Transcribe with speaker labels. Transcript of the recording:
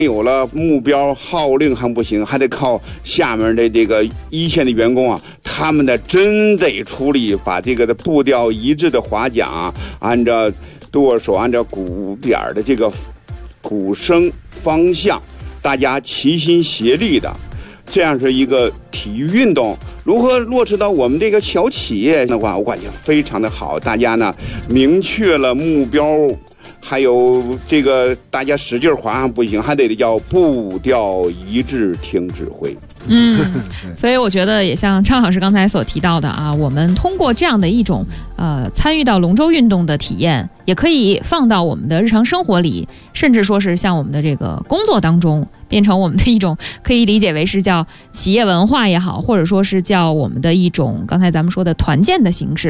Speaker 1: 有了目标号令还不行，还得靠下面的这个一线的员工啊，他们真得出力，把这个的步调一致的划桨，按照舵手按照鼓点的这个鼓声方向，大家齐心协力的，这样是一个体育运动。如何落实到我们这个小企业的话，我感觉非常的好。大家呢明确了目标。还有这个，大家使劲划不行，还得叫步调一致听指挥。
Speaker 2: 所以我觉得也像张老师刚才所提到的啊，我们通过这样的一种参与到龙舟运动的体验，也可以放到我们的日常生活里，甚至说是像我们的这个工作当中，变成我们的一种可以理解为是叫企业文化也好，或者说是叫我们的一种刚才咱们说的团建的形式。